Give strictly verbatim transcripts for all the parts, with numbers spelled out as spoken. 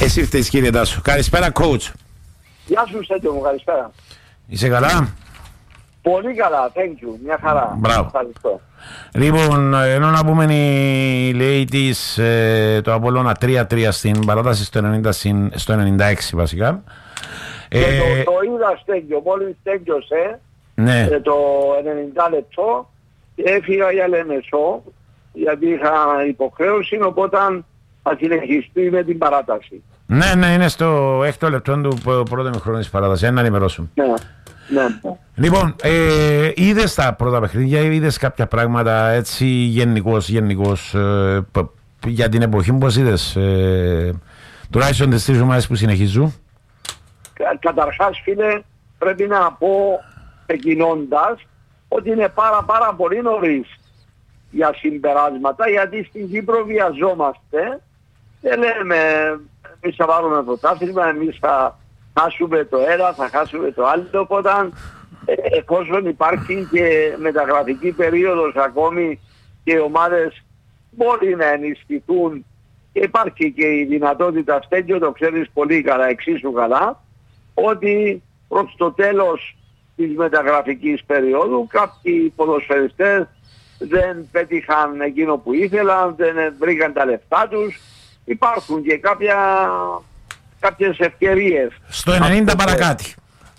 Εσύ φταίεις κύριε Τάσο. Καλησπέρα coach. Γεια σου Στέλιο μου, καλησπέρα. Είσαι καλά? Πολύ καλά, thank you, μια χαρά. Μπράβο. Ευχαριστώ. Λοιπόν, ενώ να πούμε η λέει της ε, το Απόλλωνα τρία τρία στην παράταση στο, ενενήντα, στο ενενήντα έξι βασικά. Και ε, το, το είδα Στέλιο, μόλις τέλειωσε ναι. ε, το ενενήντα λεπτό και έφυγα για Λεμεσό γιατί είχα υποχρέωση, οπότε θα συνεχιστεί με την παράταση. Ναι, ναι, είναι στο έκτο λεπτό του πρώτου μηχρόνου της παράτασης, να ενημερώσουμε. Ναι, ναι. Λοιπόν, ε, είδες τα πρώτα παιχνίδια, είδες κάποια πράγματα έτσι γενικώς, γενικώς ε, για την εποχή πώς είδες, ε, τουλάχιστον τις τρεις ομάδες που συνεχίζουν. Κα, καταρχάς φίλε, πρέπει να πω ξεκινώντας ότι είναι πάρα πάρα πολύ νωρίς για συμπεράσματα, γιατί στην Κύπρο βιαζόμαστε και λέμε εμείς θα πάρουμε πρωτάθλημα, εμείς θα χάσουμε το ένα, θα χάσουμε το άλλο, οπότε εφόσον υπάρχει και μεταγραφική περίοδος ακόμη και οι ομάδες μπορεί να ενισχυθούν και υπάρχει και η δυνατότητα Στέλιο, το ξέρεις πολύ καλά, εξίσου καλά, ότι προς το τέλος της μεταγραφικής περίοδου κάποιοι ποδοσφαιριστές δεν πέτυχαν εκείνο που ήθελαν, δεν βρήκαν τα λεφτά τους. Υπάρχουν και κάποια, κάποιες ευκαιρίες. Στο ενενήντα παρακάτω.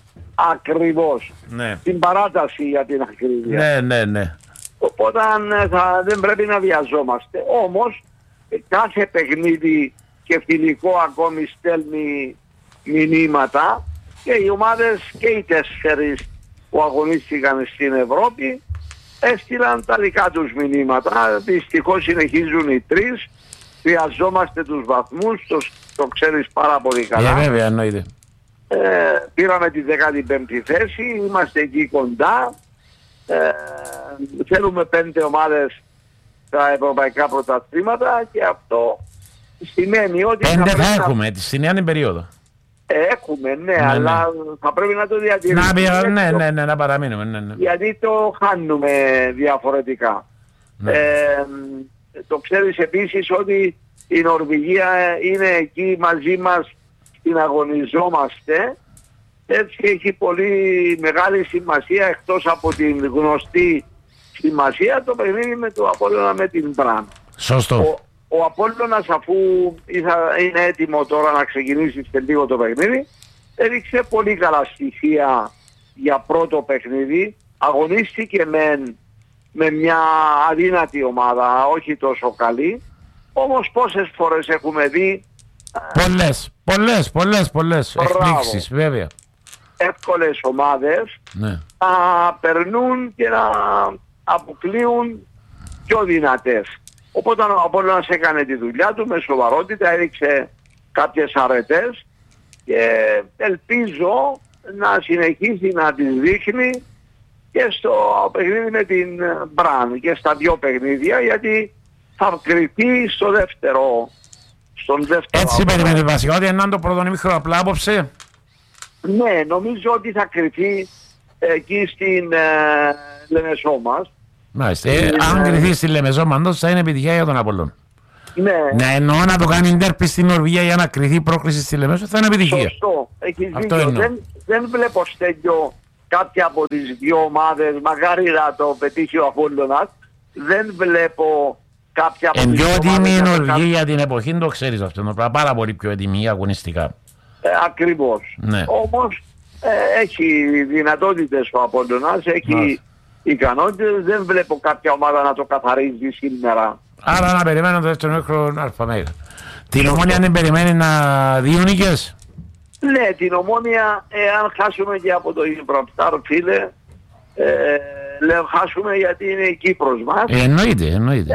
Ακριβώς. Ναι. Την παράταση για την ακρίβεια. Ναι, ναι, ναι. Οπότε θα, δεν πρέπει να βιαζόμαστε. Όμως κάθε παιχνίδι και φιλικό ακόμη στέλνει μηνύματα και οι ομάδες και οι τέσσερις που αγωνίστηκαν στην Ευρώπη έστειλαν τα δικά τους μηνύματα. Δυστυχώς συνεχίζουν οι τρεις. Χρειαζόμαστε τους βαθμούς, το, το ξέρεις πάρα πολύ καλά. Yeah, βέβαια, εννοείται. Ε, πήραμε τη δέκατη πέμπτη θέση, είμαστε εκεί κοντά. Ε, θέλουμε πέντε ομάδες στα ευρωπαϊκά πρωταθλήματα και αυτό σημαίνει ότι... Πέντε θα, θα έχουμε, να... στη νέα περίοδο. Ε, έχουμε, ναι, ναι, αλλά ναι. θα πρέπει να το διατηρήσουμε. Να, πια, ναι, ναι, ναι, να παραμείνουμε. Ναι, ναι. Γιατί το χάνουμε διαφορετικά. Ναι. Ε, το ξέρεις επίσης ότι η Νορβηγία είναι εκεί μαζί μας, την αγωνιζόμαστε. Έτσι έχει πολύ μεγάλη σημασία, εκτός από την γνωστή σημασία, το παιχνίδι με το Απόλλωνα με την Μπραν. Σωστό. Ο, ο Απόλλωνας, αφού είναι έτοιμο τώρα να ξεκινήσει σε λίγο το παιχνίδι, έδειξε πολύ καλά στοιχεία για πρώτο παιχνίδι. Αγωνίστηκε με, με μια αδύνατη ομάδα, όχι τόσο καλή. Όμως πόσες φορές έχουμε δει... Πολλές, πολλές, πολλές, πολλές εκπλήξεις, βέβαια. Εύκολες ομάδες ναι. να περνούν και να αποκλείουν πιο δυνατές. Οπότε ο Απόλλωνας έκανε τη δουλειά του με σοβαρότητα, έδειξε κάποιες αρετές και ελπίζω να συνεχίσει να τις δείχνει και στο παιχνίδι με την Μπραν και στα δύο παιχνίδια, γιατί θα κρυφτεί στο δεύτερο. Στον δεύτερο Έτσι περιμένει βασικά ότι είναι το πρώτο ημίχρονο απλά άποψε. Ναι, νομίζω ότι θα κρυφτεί εκεί στην ε, Λεμεσό μας. Μάλιστα. Ε, αν κρυφτεί στη Λεμεσό μας θα είναι επιτυχία για τον Απόλλωνα. Ναι. Να εννοώ να το κάνει ντέρπι στην Νορβηγία για να κρυφτεί πρόκληση στη Λεμεσό θα είναι επιτυχία. Σωστό. Έχεις δίκιο. Δεν, δεν βλέπω Στέλιο κάποια από τις δύο ομάδες, μακάρι να το πετύχει ο Απόλλωνας, δεν βλέπω κάποια από τις δύο ομάδες. Εν πιο έτοιμη η Νορβηγία για την εποχή, το ξέρεις αυτό, πάρα πολύ πιο έτοιμη αγωνιστικά. Ε, ακριβώς. Ναι. Όμως ε, έχει δυνατότητες ο Απόλλωνας, έχει Μάλιστα. ικανότητες, δεν βλέπω κάποια ομάδα να το καθαρίζει σήμερα. Άρα να περιμένω το δεύτερο μικρό αλφα-μέγα. Την Ομόνια δεν περιμένει να δύο νίκες. Ναι, την Ομόνια, εάν χάσουμε και από το Γιμπραλτάρ, φίλε, ε, λέω χάσουμε γιατί είναι η Κύπρος μας. Ε, εννοείται, εννοείται.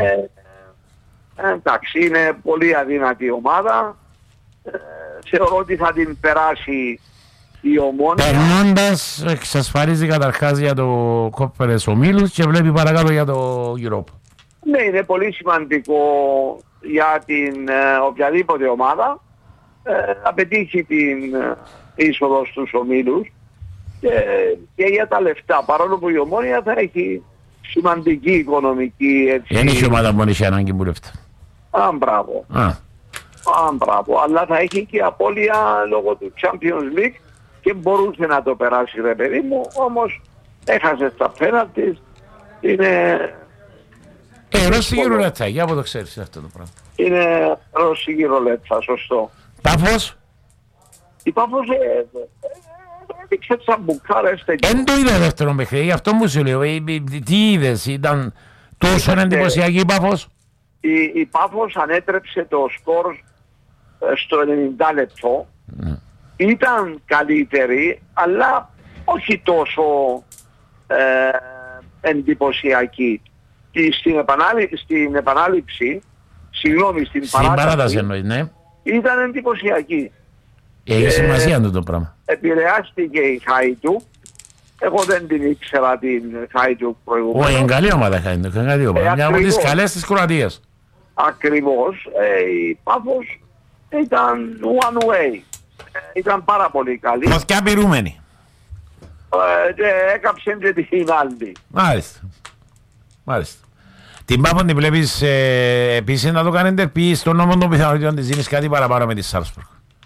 Ε, ε, εντάξει, είναι πολύ αδύνατη ομάδα. Ε, θεωρώ ότι θα την περάσει η Ομόνια. Περνώντας εξασφαλίζει καταρχάς για το Κόπερες ομίλους και βλέπει παρακάτω για το Europa. Ναι, είναι πολύ σημαντικό για την ε, οποιαδήποτε ομάδα ε, να πετύχει την ε, είσοδο στους ομίλους και, και για τα λεφτά, παρόλο που η Ομόνια θα έχει σημαντική οικονομική έτσι. Είναι η ομάδα που έχει ανάγκη που λεφτά. Α, μπράβο. Α. Α, μπράβο. Αλλά θα έχει και απώλεια λόγω του Champions League και μπορούσε να το περάσει, ρε παιδί μου, όμως έχασε τα πέναλτις. Είναι... Ε, ρωσική ρουλέτσα, για από το ξέρεις αυτό το πράγμα. Είναι ρωσική ρουλέτσα, σωστό. Πάφος. Η Πάφος έδειξε τσαμπουκάρες. Δεν το είδα δεύτερο παιχνίδι, γι' αυτό μου σου λέω. Τι είδες, ήταν τόσο εντυπωσιακή η Πάφος. Η, η Πάφος ανέτρεψε το σκορ στο ενενήντα λεπτό. Mm. Ήταν καλύτερη, αλλά όχι τόσο ε, εντυπωσιακή. Και στην, επανάλη, στην επανάληψη, συγγνώμη, στην, στην παράταση, παράταση εννοεί, ναι. Ήταν εντυπωσιακή. Έχει ε, σημασία αυτό το πράγμα. Επηρεάστηκε η Χάιντουκ. Εγώ δεν την ήξερα την Χάιντουκ προηγουμένως. Όχι, είναι καλή ομάδα η Χάιντουκ. Είναι καλή ομάδα. Μια από τις καλές της Κροατίας. Ακριβώς. Ε, η Πάφος ήταν one way. Ε, ήταν πάρα πολύ καλή. Φωτιά πυρούμενη. Ε, και έκαψε και την άλλη. Μάλιστα. Μάλιστα. Την Πάφο την βλέπεις ε, επίσης να το κάνετε πει στον νόμο των πιθανότητων της δίνεις κάτι παραπάνω με τη Σάλσμπουργκ.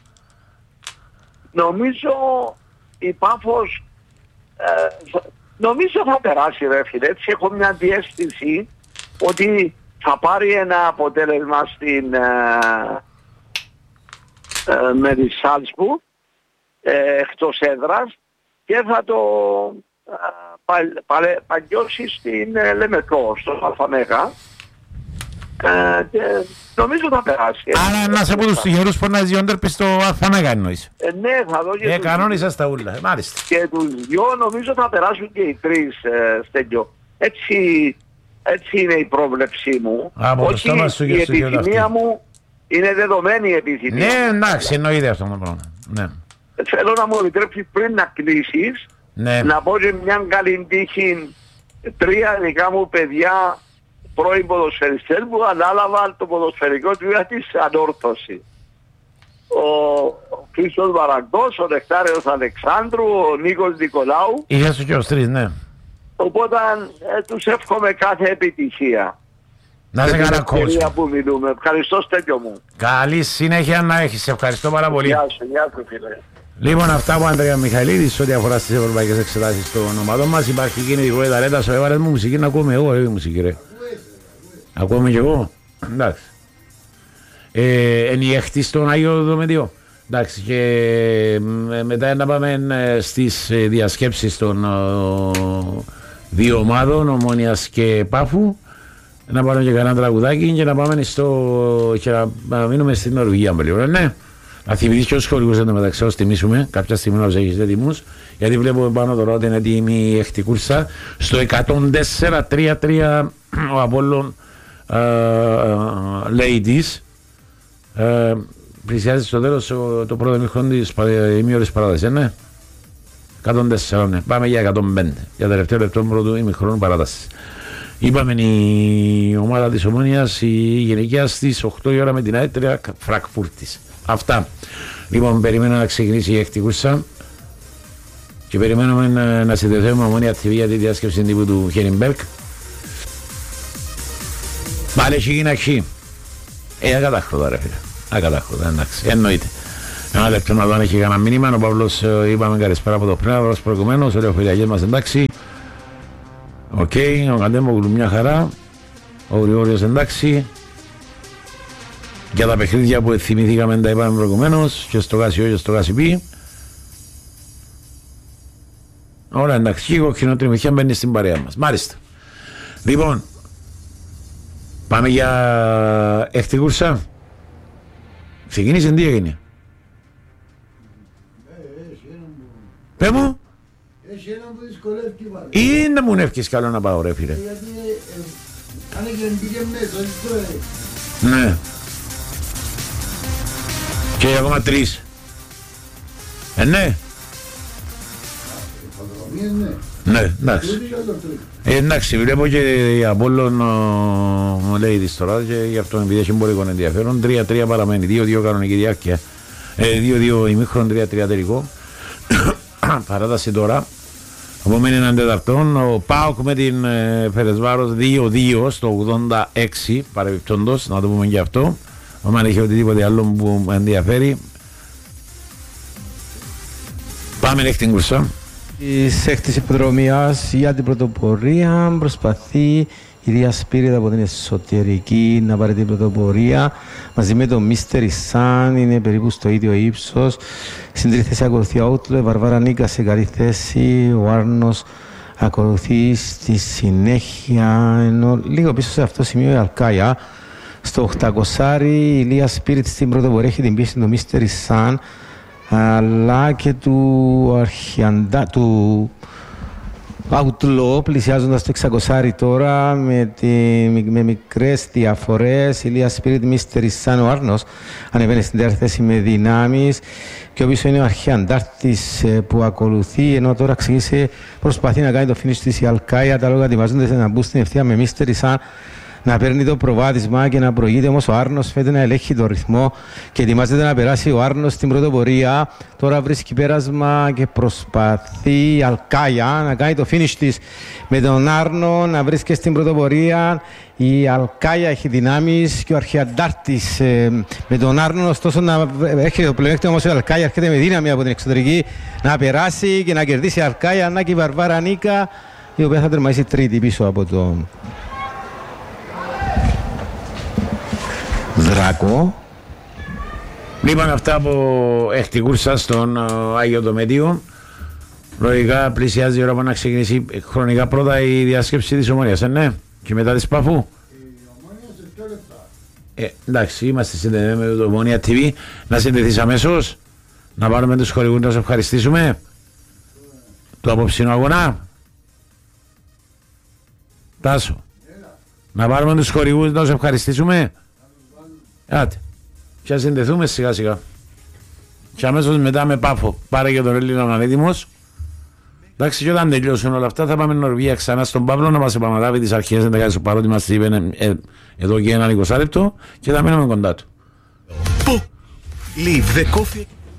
Νομίζω η Πάφος ε, νομίζω θα περάσει, ρε φίλε. Έτσι έχω μια διαίσθηση ότι θα πάρει ένα αποτέλεσμα στην, ε, ε, με τη Σάλσμπουργκ ε, εκτός έδρας και θα το ε, πα, πα, παγιώσει στην ε, Λεμεκό, στο Αλφαμέγα. Ε, και νομίζω θα περάσει. Άρα να σε πω τους τυχερούς που να ζιόντερ πεις στο Αλφαμέγα εννοείς. Ε, ναι, θα δω και ε, κανόνισα στα ούλα, ε, μάλιστα. Και τους δυο νομίζω θα περάσουν και οι τρεις, ε, Στέλιο. Έτσι, έτσι είναι η πρόβλεψή μου. Από όχι το η επιθυμία μου, είναι δεδομένη η επιθυμία. Ναι, εντάξει, εννοείται αυτό το πράγμα. Ναι. Θέλω να μου επιτρέψεις πριν να κλείσεις, ναι. να πω και μια καλή τύχη. Τρία δικά μου παιδιά πρώην ποδοσφαιριστές που ανάλαβαν το ποδοσφαιρικό τμήμα της Ανόρθωση. Ο, ο Χρήστος Βαραγκός, ο Νεκτάριος Αλεξάνδρου, ο Νίκος Νικολάου. Είχες και ως τρεις, ναι. Οπότε ε, τους εύχομαι κάθε επιτυχία. Να σε καλά, κότσο. Που μιλούμε. Ευχαριστώ, Στέλιο μου. Καλή συνέχεια να έχεις. Ευχαριστώ πάρα πολύ. Γεια σου, γεια σου, φίλε. Λοιπόν, αυτά που Αντρέα Μιχαηλίδης ό,τι αφορά στις ευρωπαϊκές εξετάσεις των ομάδων μας. Υπάρχει κινητικότητα ταλέντα. Στο έβαλες μου μουσική να ακούμε εγώ, ρε μουσική, ρε. Ακούμε κι εγώ. Εντάξει. Ε, εν η έκτη στον Άγιο Δομετιό. Εντάξει, και μετά να πάμε στις διασκέψεις των δύο ομάδων, Ομόνοιας και Πάφου. Να πάμε και κανένα τραγουδάκι και να πάμε στο... και να μείνουμε στην Νορβηγία με λίγο, ναι. Να θυμηθείς και όσους χωρικούς εν τω μεταξύ, όσους τιμήσουμε, κάποια στιγμή να τους έχεις έτοιμους, γιατί βλέπουμε πάνω τώρα ότι είναι έτοιμη η έκτη κούρσα. Στο εκατόν τέσσερα τρία τρία ο Απόλλων Ladies πλησιάζει στο τέλος το πρώτο μήχρονο της ημίωρης παράτασης, ναι. εκατόν τέσσερα, ναι. Πάμε για εκατόν πέντε, για τελευταίο λεπτό πρώτου ημίχρονου παράτασης. Είπαμε η ομάδα της Ομόνοιας, η γυναικεία στις οκτώ η ώρα με την Αίτρια Φραγκφούρτης. Αυτά. Λοιπόν, περιμένω να ξεκινήσει η έκτη κούρσα και περιμένουμε να, να συνδεθούμε με Ομόνια τι βι για τη διάσκεψη τύπου του Χένιμπεργκ. Πάλι έχει γίνει αρχή. Ε, ακατάχροντα ρε φίλε. Ακατάχροντα, εντάξει, εννοείται. Ένα λεπτό να δω αν έχει κανένα μήνυμα. Ο Παύλος, είπαμε καλησπέρα από το πριν, αλλά προηγουμένως, όλοι οι φιλιαγές μας εντάξει. Οκ, okay, ο Καντέμογλου μια χαρά. Ο Γρηγόριος εντάξει. Για τα παιχνίδια που θυμηθήκαμε τα είπαμε προηγουμένως. Και στο Κάσιο και στο Κάσιπι. Ωραία, εντάξει, η κοκκινοτριμμυχία μπαίνει στην παρέα μας. Μάλιστα. Λοιπόν, πάμε για έκτη κούρσα. Ξεκίνησε, τι έγινε. Πες μου. Έχει έναν που δυσκολεύει πάλι. Ή να μου νεύκεις καλό να πάω ρε φίλε. Γιατί αν έγινε μπήκε μέσα, όχι το ναι. Και ακόμα τρεις. Ε, ναι. Ναι, εντάξει. Ε, εντάξει, βλέπω και η Απόλλων μου λέει της τώρα και γι' αυτό επειδή έχει εμπορικό ενδιαφέρον. τρία τρία παραμένει, δύο δύο κανονική διάρκεια. δύο δύο ημίχρον, τρία τρία τελικό. Παράταση τώρα. Απομένει έναν τέταρτον. Ο ΠΑΟΚ με την ε, Φερεσβάρος δύο δύο στο ογδόντα έξι παρεμπιπτόντος, να το πούμε και αυτό. Αν έχει οτιδήποτε άλλο που με ενδιαφέρει. Πάμε εκ την κουρσό. Της έκτης υποδρομίας για την πρωτοπορία προσπαθεί η Ρία Σπύριτ από την εσωτερική να πάρει την πρωτοπορία μαζί με τον Mystery Sun, είναι περίπου στο ίδιο ύψος. Στην τρίτη θέση ακολουθεί ο Outlaw, η Βαρβάρα Νίκα σε καλή θέση, ο Άρνος ακολουθεί στη συνέχεια, ενώ λίγο πίσω σε αυτό το σημείο η Αλκάια. Στο οκτακόσια η Ρία Σπύριτ στην πρωτοπορία έχει την πίεση του Mystery Sun αλλά και του Αρχιαντά, του Outlaw, πλησιάζοντας το εξακόσια τώρα με, τη, με μικρές διαφορές. Η Λία Spirit, Mystery Sun, ο Άρνος ανεβαίνει στην τέταρτη θέση με δυνάμεις και ο πίσω είναι ο Αρχιαντάρτης που ακολουθεί, ενώ τώρα ξεκίνησε, προσπαθεί να κάνει το finish της η Αλκάια, τα λόγια ετοιμάζονται να μπουν στην ευθεία με Mystery Sun να παίρνει το προβάδισμα και να προηγείται, όμως ο Άρνος φαίνεται να ελέγχει το ρυθμό και ετοιμάζεται να περάσει ο Άρνος στην πρωτοπορία. Τώρα βρίσκει πέρασμα και προσπαθεί η Αλκάια να κάνει το finish της με τον Άρνο να βρίσκεται στην πρωτοπορία. Η Αλκάια έχει δυνάμεις και ο Αρχιαντάρτης ε, με τον Άρνο, ωστόσο να έχει το πλεονέκτημα, όμως η Αλκάια έρχεται με δύναμη από την εξωτερική να περάσει και να κερδίσει η Αλκάια. Ανάκη η Βαρβάρα Νίκα, η οποία θα τερματίσει τρίτη πίσω από τον Δράκο. Λοιπόν, αυτά από έκτη κούρσα στον uh, Άγιο Δομέτιο. Λογικά πλησιάζει η ώρα που να ξεκινήσει χρονικά πρώτα η διάσκεψη της Ομόνιας, ε, ναι, και μετά της Παφού. Η Ομόνια σε δύο λεπτά. Ε, εντάξει, είμαστε συνδεδεμένοι με το Ομόνια τι βι. Να συνδεθείς αμέσως, να πάρουμε τους χορηγούς να σας ευχαριστήσουμε. Το απόψινο αγώνα. Τάσο. Να πάρουμε τους χορηγούς να σας ευχαριστήσουμε. Άτε, και ας συνδεθούμε σιγά σιγά. Και αμέσως μετά με Πάφο. Πάρε και τον Έλληνα να είναι έτοιμος. Εντάξει, και όταν τελειώσουν όλα αυτά θα πάμε Νορβηγία ξανά στον Παύλο να μας επαναλάβει τις αρχές εντεκάδες παρότι μας είπε ε, ε, εδώ και έναν είκοσι λεπτό και θα μείνουμε κοντά του. Leave the coffee.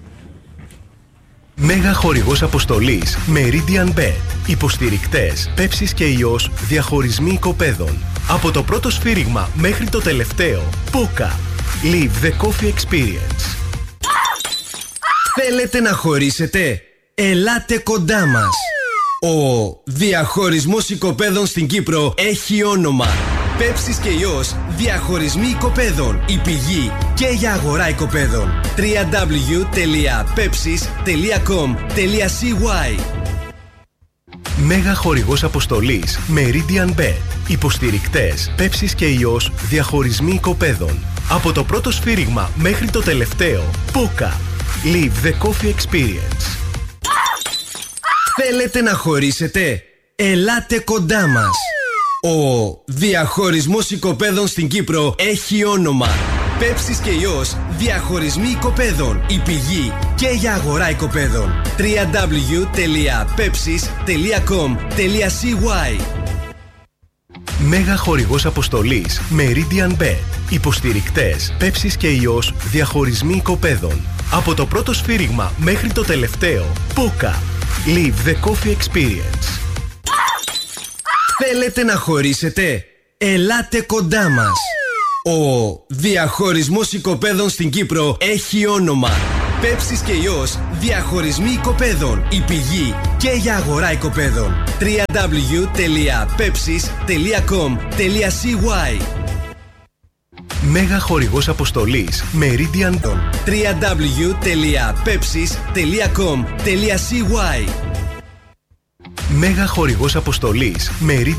Μέγα χορηγός αποστολής Meridian Bet. Υποστηρικτές Πέψης και Ιός, διαχωρισμοί οικοπαίδων. Από το πρώτο σφύριγμα μέχρι το τελευταίο. Πόκα. Live the coffee experience. Θέλετε να χωρίσετε? Ελάτε κοντά μας. Ο διαχωρισμός οικοπαίδων στην Κύπρο έχει όνομα. Πέψης και Ιός, διαχωρισμοί οικοπαίδων. Η πηγή και για αγορά οικοπαίδων. double-u double-u double-u τελεία pepsis τελεία com τελεία c y. Μέγα χορηγός αποστολής Meridian Bet. Υποστηρικτές Πέψης και Ιός, διαχωρισμοί οικοπαίδων. Από το πρώτο σφύριγμα μέχρι το τελευταίο. Πόκα. Live the coffee experience. Θέλετε να χωρίσετε? Ελάτε κοντά μας. Ο διαχωρισμός οικοπαίδων στην Κύπρο έχει όνομα. Πέψης και Ιός, διαχωρισμοί οικοπαίδων. Η πηγή και για αγορά οικοπαίδων. double-u double-u double-u τελεία pepsis τελεία com τελεία c y. Μέγα χορηγός αποστολής Meridian Bet. Υποστηρικτές Πέψης και Ιός, διαχωρισμοί οικοπαίδων. Από το πρώτο σφύριγμα μέχρι το τελευταίο. Πόκα. Live the coffee experience. Θέλετε να χωρίσετε? Ελάτε κοντά μας. Ο διαχωρισμός οικοπαίδων στην Κύπρο έχει όνομα. Πέψης και Ιός, διαχωρισμοί οικοπαίδων. Η πηγή και για αγορά οικοπαίδων. double-u double-u double-u τελεία pepsis τελεία com τελεία c y. Μέγα χορηγός αποστολής Meridian Bet. double-u double-u double-u τελεία pepsis τελεία com τελεία c y. Μέγα χορηγός αποστολής Meridian